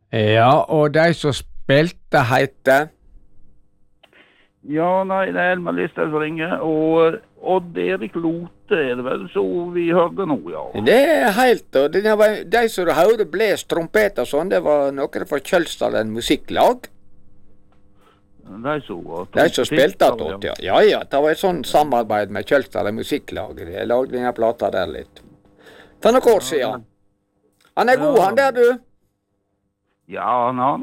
Ja, og de som spilte heter Ja, nei, det er Elmer Listhaug som ringer, og Odd Erik Lote er det vel så vi hørte nå, ja. Det er helt, og de som du hørte bles trompet og sånn, det var noen fra Kjølsdalen musikklag. De som spilte at, ja. Ja, det var et sånn samarbeid med Kjølsdalen musikklag. Jeg lagde denne plata der litt. For noen år siden. Han er god, han der, du. Ja, han har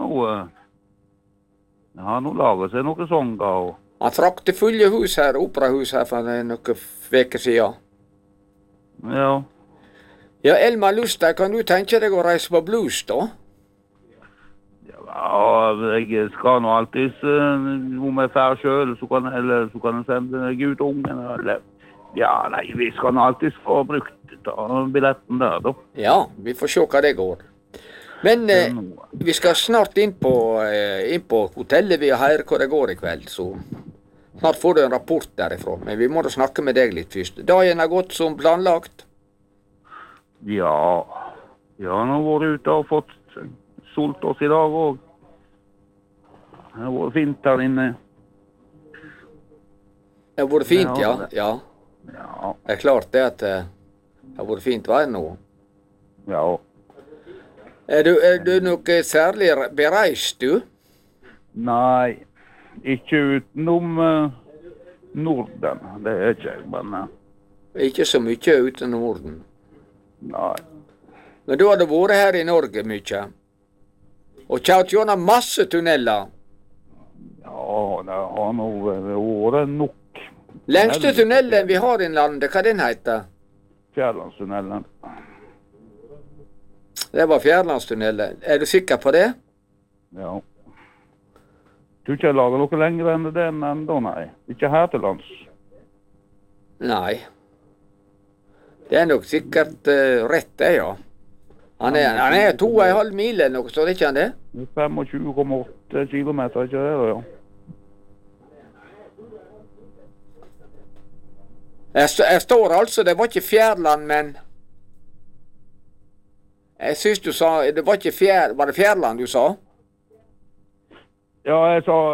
laget seg noen sanger. Og Han trakk til fulle hus her, operahus her for noen veker siden. ja, Ja, Elmar Lusthaug, kan du tenke deg å reise på blues, da? jeg skal nå alltid, om jeg er ferdig selv, så kan jeg sende guttungen, eller, ja, nei, vi skal nå alltid få brukt billetten der, da. Ja, vi får se hva det går. Men vi skal snart inn på hotellet vi har høre hva det går i kveld, så snart får du en rapport derifra. Men vi må da snakke med deg litt først. Dagen har gått som planlagt. Ja, han har vært ute og fått solgt oss i dag også. Det har vært fint her inne. Det har vært fint, ja. Ja. Det er klart det at det har vært fint vær nå. Ja. Er du noe særlig bereist, du? Nei, ikke utenom Norden, det er ikke jeg, men Ikke så mye utenom Norden. nei. Men du hadde vært her i Norge mye. Og kjørt gjennom masse tunneler. Ja, det har nå vært nok. Lengste tunnelen vi har i landet, hva den heter? Fjærlandstunnelen. Det var Fjærlandstunnelen. Er du sikker på det? Ja. Du ikke lager noe lenger enn den enda, nei. Ikke her til lands. Nei. Det er nok sikkert rett det, ja. Han er 2,5 mil eller noe, så det er ikke han det? 25,8 kilometer, ikke det da, ja. Jeg står altså, det var ikke Fjærland, men jeg synes du sa, det var ikke var det Fjærland du sa? Ja, jeg sa...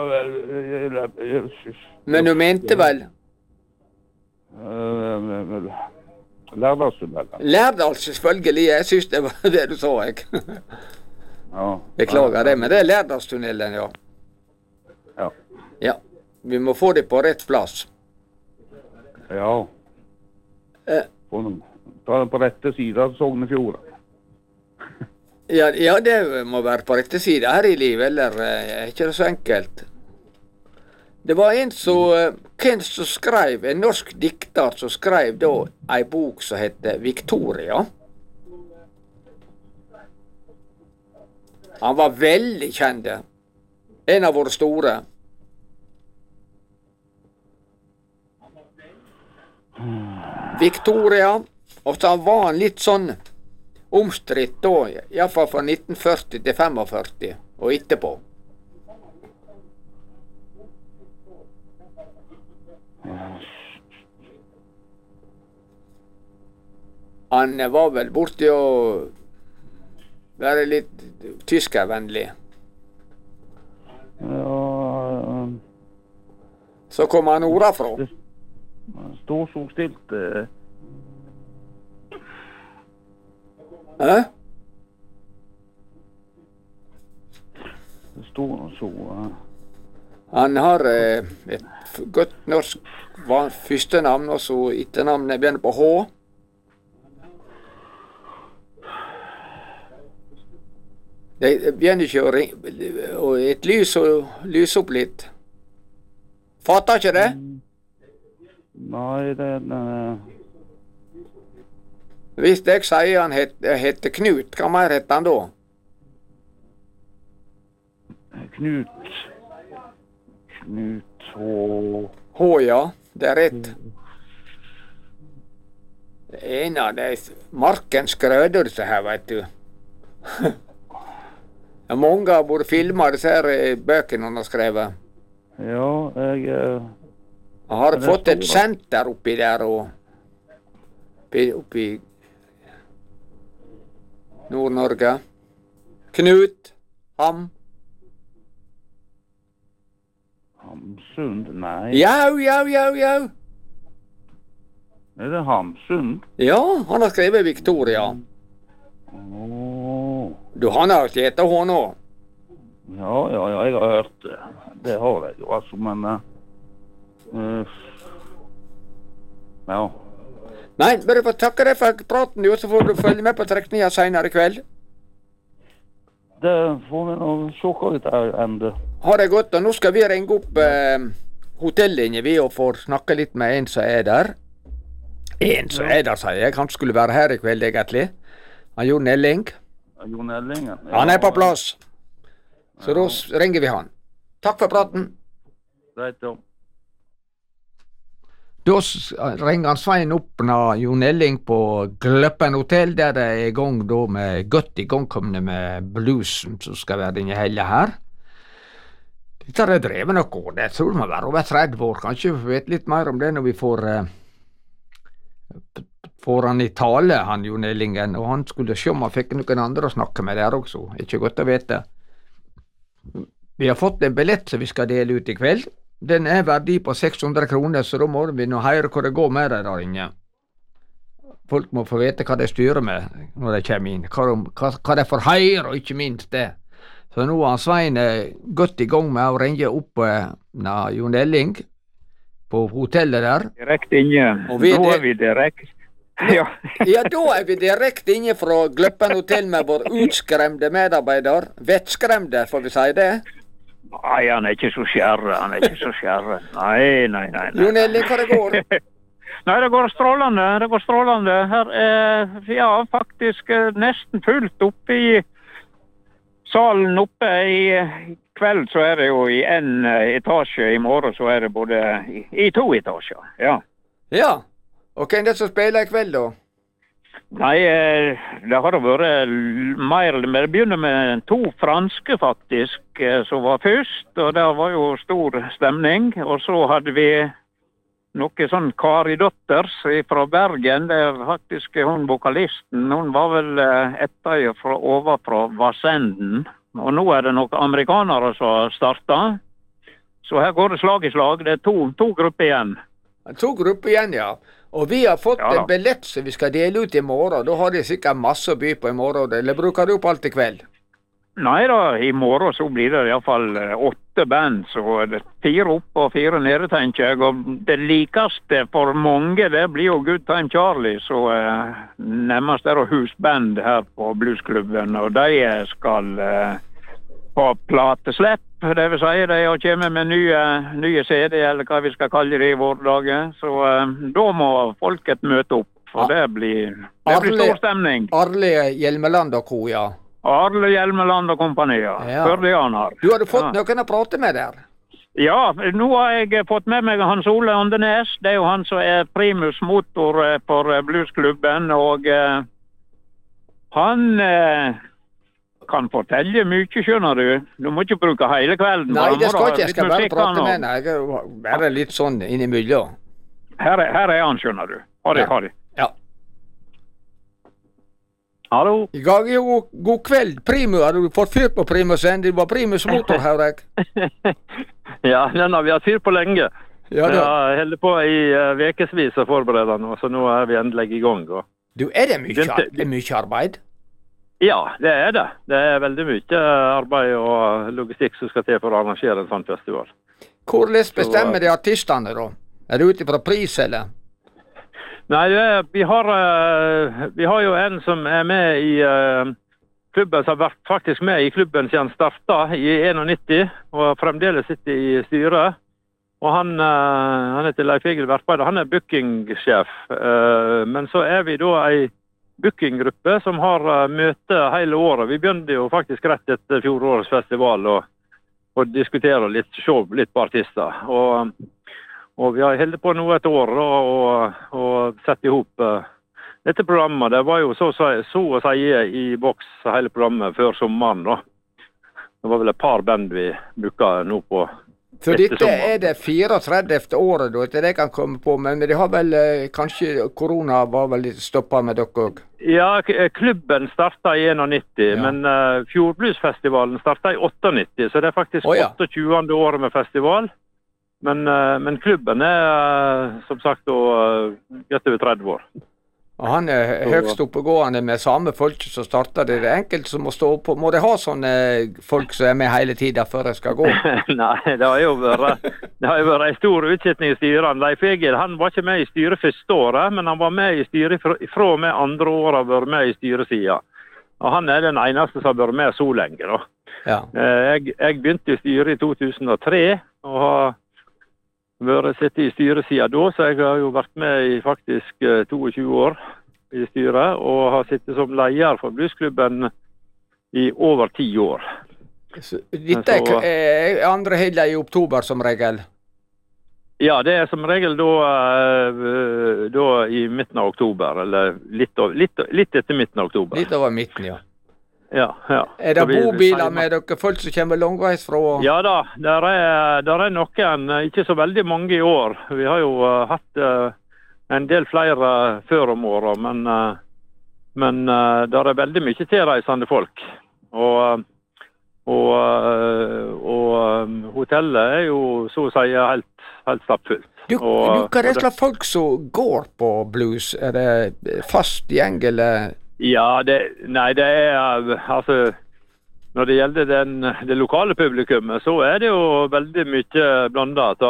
Men du mente vel? Lærdalstunnelen. Lærdal, selvfølgelig, jeg synes det var det du sa, jeg. Ja. Beklager det, men det er Lærdalstunnelen, ja. Ja. Ja, vi må få det på rett plass. Ja. Ta den på rette siden av Sognefjorden. Ja, det må være på rette side her i livet, eller er ikke det så enkelt. Det var en som skrev, en norsk dikter som skrev da ei bok som heter Victoria. Han var veldig kjent. En av våre store. Victoria, og så var han litt sånn omstridt da, i hvert fall fra 1940 til 45 og etterpå. Han var vel borti å være litt tyskervennlig. Ja. Så kom han ordafra. Står så stilt. Hæ? Det står så... Han har et godt norsk første navn, og så etternavnet begynner på H. Det begynner ikke å ringe, og et lys opp litt. Fatter ikke det? Nei, det... Hvis jeg sier han heter Knut, hva mer heter han da? Knut H, ja, det er rett. Det er en av de markens grøder, så her, vet du. Mange har vært filmet disse her bøkene han har skrevet. Ja, Han har fått et senter oppi der, og oppi Nord-Norge. Knut. Hamsund? Nei. Jau. Er det Hamsund? Ja, han har skrevet Victoria. Du, han har ikke etter henne. Ja, jeg har hørt det. Det har jeg jo, altså, men... ja. Nei, bare få takke deg for praten, du, så får du følge med på trekningen senere i kveld. Det får vi nå se hva det er enda. Ha det godt, og nå skal vi ringe opp hotellinje vi og får snakke litt med en som er der. En som er der, sier jeg. Han skulle være her i kveld, egentlig. Han Jon Elling. Jon Elling, ja. Han er på plass. Så da ringer vi han. Takk for praten. Greit, ja. Da ringer han Svein opp når Jon Elling på Gløppen hotell, der det er i gang da med godt i gangkommende med bluesen som skal være denne helga her. Dette har jeg drevet noe, det tror jeg må være over 30 år, kanskje vi får vite litt mer om det når vi får han i tale, han Jon Ellingen, og han skulle se om han fikk noen andre å snakke med der også, ikke godt å vite. Vi har fått en billett som vi skal dele ut i kveld. Den er verdi på 600 kroner, så da må vi nå høre hvor det går med det der inne. Folk må få vite hva de styrer med når de kommer inn, hva de får høre, og ikke minst det. Så nå har Svein gått i gang med å ringe opp Jon Elling på hotellet der. Direkte inne. Nå er vi direkte. Ja. Ja, da er vi direkte inne fra Gløppen hotell med vår utskremde medarbeider. Vettskremde, får vi si det? Nei, han er ikke så skjærre, Nei. Jon Elling, hva det går? Nei, det går strålende. Her er faktisk nesten fullt oppe i salen oppe i kveld, så er det jo i en etasje, i morgen så er det både i 2 etasjer, ja. Ja, og hvem er det som spiller i kveld da? Nei, det har det vært mer, men det begynner med 2 franske faktisk, som var først, og det var jo stor stemning, og så hadde vi noe sånn Kari Dotters fra Bergen, det er faktisk hun vokalisten, hun var vel etter overfra Vassenden, og nå er det noen amerikanere som startet, så her går det slag i slag, det er to grupper igjen. 2 grupper igjen, ja. Og vi har fått en billett som vi skal dele ut i morgen. Da har de sikkert masse å by på i morgen. Eller bruker du opp alt i kveld? Nei da, i morgen så blir det i hvert fall 8 band. Så det er 4 opp og 4 nede, tenker jeg. Og det likeste for mange, det blir jo Good Time Charlie. Så nærmest er det husband her på Bluesklubben. Og de skal ha plateslepp. Det vil si, de har kommet med nye CD, eller hva vi skal kalle det i våre dager. Så da må folket møte opp, for det blir stor stemning. Arle Hjelmeland og co, ja. Arle Hjelmeland og kompani, ja. Førdianer. Du hadde fått noen å prate med der? Ja, nå har jeg fått med meg Hans Ole Andenes. Det er jo han som er primus motor for Bluesklubben, og han... kan fortelle mye, skjønner du. Du må ikke bruke hele kvelden. Nei, det skal ikke. Jeg skal bare prate med henne. Jeg bare litt sånn innimellom. Her er han, skjønner du. Ha det. Ja. Hallo? God kveld. Primus, har du fått fyr på primusen? Det var primus motor, hører jeg. Ja, den har vi hatt fyr på lenge. Ja, vi har holdt på i vekesvis og forbereder nå, så nå er vi endelig i gang. Og... Du, er det mye arbeid? Ja, det er det. Det er veldig mye arbeid og logistikk som skal til for å arrangere en sånn festival. Hvordan bestemmer de artistene da? Er det ut fra pris, eller? Nei, vi har jo en som er med i klubben, som har vært faktisk med i klubben siden han startet i 91, og fremdeles sitter i styret. Og han heter Leif Egil Verpeider, han er bookingsjef. Men så er vi da en bookinggruppe som har møte hele året. Vi begynte jo faktisk rett etter fjorårets festival og diskutere litt, se litt på artister. Og vi har holdt på nå et år og sett ihop dette programmet. Det var jo så å si i boks hele programmet før sommeren da. Det var vel et par band vi booket nå på Så dette det 34. året da, etter det kan komme på, men de har vel kanskje korona var vel litt stoppet med dere også? Ja, klubben startet i 91, men Fjordbluesfestivalen startet i 98, så det faktisk 28. året med festival. Men klubben som sagt godt over 30 år. Og han høyst oppegående med samme folk som startet det. Det enkelt som må stå på. Må de ha sånne folk som med hele tiden før de skal gå? Nei, det har jo vært en stor utsetning i styret. Leif Egil, han var ikke med i styret første året, men han var med i styret fra med andre året har vært med i styresiden. Og han den eneste som har vært med så lenge da. Ja. Jeg begynte i styret i 2003, og har vært sittet i styresiden da, så jeg har jo vært med i faktisk 22 år i styret, og har sittet som leder for bluesklubben i over 10 år. Så dette andre helgen i oktober som regel? Ja, det som regel da i midten av oktober, eller litt etter midten av oktober. Litt over midten, ja. Ja. Det bobiler med dere folk som kommer langveis fra? Ja da, der noen, ikke så veldig mange i år. Vi har jo hatt en del flere før om året, men der veldig mye tilreisende folk. Og hotellet jo så å si helt stappfullt. Hva det slags folk som går på blues? Det fast gjeng, eller? Ja, det altså, når det gjelder det lokale publikummet, så det jo veldig mye blandet,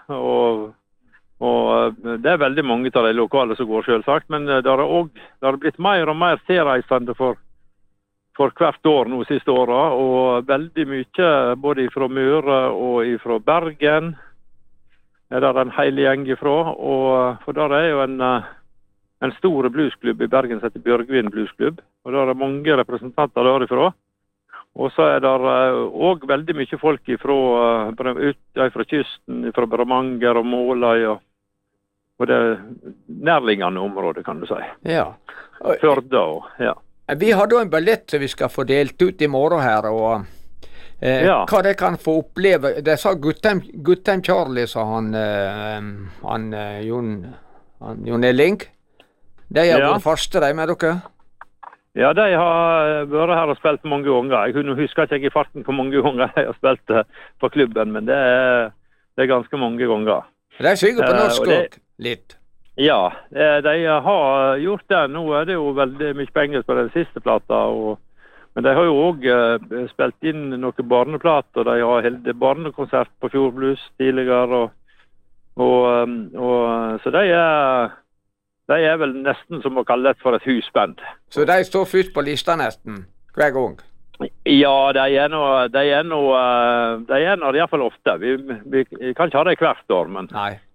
og det veldig mange av de lokale som går selvsagt, men det har blitt mer og mer tilreisende for hvert år nå siste året, og veldig mye både fra Møre og fra Bergen, der en hel gjeng ifra, og for der jo en stor bluesklubb i Bergen som heter Bjørgvin Bluesklubb, og der mange representanter derifra. Og så det også veldig mye folk fra kysten, fra Bremanger og Måløy, og det nærliggende området, kan du si. Ja. Førde ja. Vi har da en billett som vi skal få delt ut i morgen her, og hva det kan få oppleve. Det sa Guttheim Charlie, sa han Jon Elling. De har vært faste, de med dere? Ja, de har vært her og spilt mange ganger. Jeg husker ikke i farten hvor mange ganger de har spilt på klubben, men det ganske mange ganger. De synger på norsk også, litt? Ja, de har gjort det. Nå det jo veldig mye på engelsk på den siste plata, men de har jo også spilt inn noen barneplater. De har holdt barnekonsert på Fjordblues tidligere, så de vel nesten som å kalle det for et husband. Så de står først på lista nesten, hver gang? Ja, de nå i hvert fall ofte. Vi kan ikke ha det hvert år, men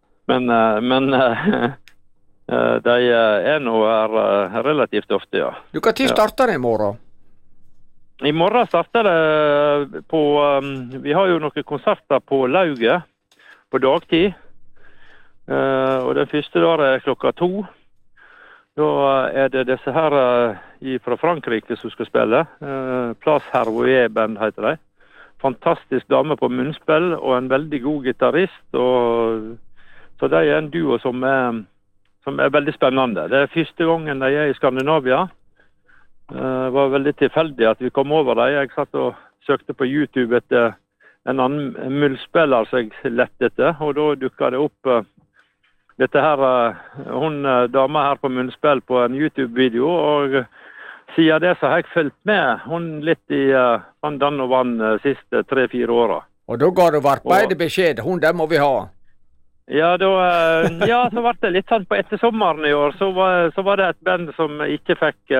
de nå relativt ofte, ja. Du, hva tid starter det i morgen? I morgen starter det på, vi har jo noen konserter på Lauget på dagtid, og den første der klokka 2. Da det disse her fra Frankrike som skal spille. Place Hervoie-band heter de. Fantastisk dame på munnspill og en veldig god gitarist. Så de en duo som veldig spennende. Det første gangen de i Skandinavia. Det var veldig tilfeldig at vi kom over dem. Jeg satt og søkte på YouTube etter en annen munnspiller som jeg lette etter, og da dukket det opp dette her, hun dama her på munnspill på en YouTube-video, og siden det så har jeg følt med hun litt i Dan og Vann siste 3-4 årene. Og da ga du beide beskjed, hun der må vi ha. Ja, så var det litt sånn på etter sommeren i år, så var det et band som ikke fikk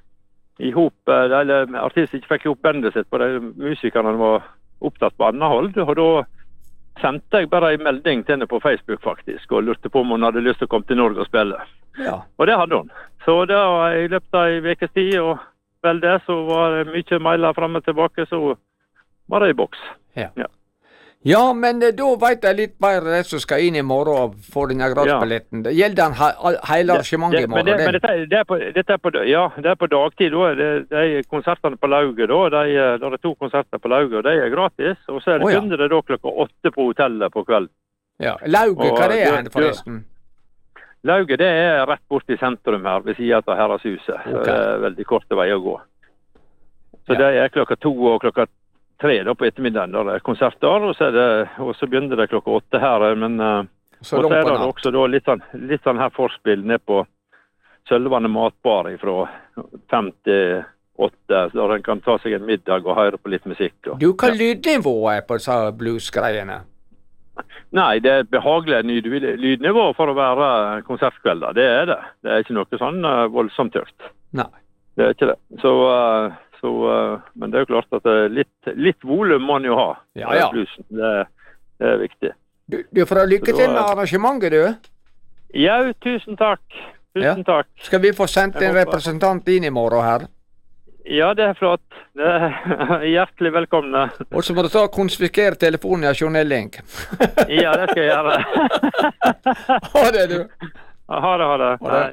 eller artist ikke fikk ihop bandet sitt på de musikerne var opptatt på annet hold, og da sendte jeg bare en melding til henne på Facebook faktisk, og lurte på om hun hadde lyst til å komme til Norge og spille. Ja. Og det hadde hun. Så da i løpet av en ukes tid, og så var det mye mailer frem og tilbake, så var det i boks. Ja. Ja, men da vet jeg litt mer det som skal inn i morgen og få denne gradsbilletten. Det gjelder hele arrangementet i morgen. Men det er på dagtid. Da er de konsertene på Lauget. Da er 2 konserter på Lauget, og de er gratis. Og så begynner det da klokka 8 på hotellet på kveld. Ja, Lauget, hva det er forresten? Lauget det er rett bort i sentrum her, ved siden av Herreshuset. Okay. Det er veldig korte vei å gå. Så det er klokka 2 og klokka 3 da på ettermiddagen, da det er konserter, og så begynner det klokka 8 her, men så er det også da litt sånn her forspill ned på Sølvane matbar fra 5 til 8, så en kan ta seg en middag og høre på litt musikk. Du, hva lydnivået på disse bluesgreiene? Nei, det er behagelig lydnivå for å være konsertkvelder, det er det. Det er ikke noe sånn voldsomt høyt. Nei. Det er ikke det. Men det er jo klart at litt volum må man jo ha. Ja. Bluesen. Det er viktig. Du får ha lykke til med arrangementet, du. Ja, tusen takk. Takk. Skal vi få sendt en representant inn i morgen her? Ja, det er flott. Det er hjertelig velkomne. Og så må du ta og konfiskere telefonen av Jon Elling. Ja, det skal jeg gjøre. Ha det, du. Ha det.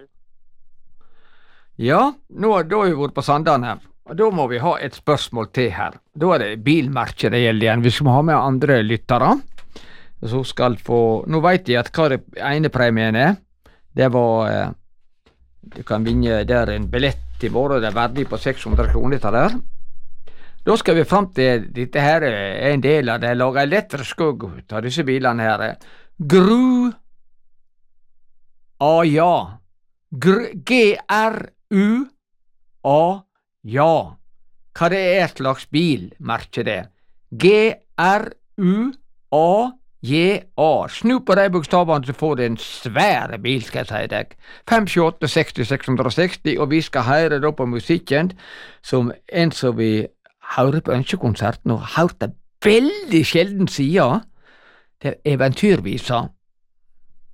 Ja, da har vi vært på Sandane, og da må vi ha et spørsmål til her. Da er det bilmerket det gjelder igjen. Vi skal ha med andre lyttere, som skal få... Nå vet jeg at hva det ene premien er. Det var... Du kan vinne der en billett til morgen, det er verdig på 600 kroner til der. Da skal vi frem til dette her er en del av det. Lager elektrisk skog ut av disse bilene her. Gru... A-ja. G-R-U-A ja. Hva det er et slags bil, merker det. G-R-U-A-J-A. Snu på de bokstavene så får du en svære bil, skal jeg si deg. 528-60-660, og vi skal høre da på musikken som en som vi hører på ønskekonserten og hørte veldig sjelden siden. Det er eventyrvisa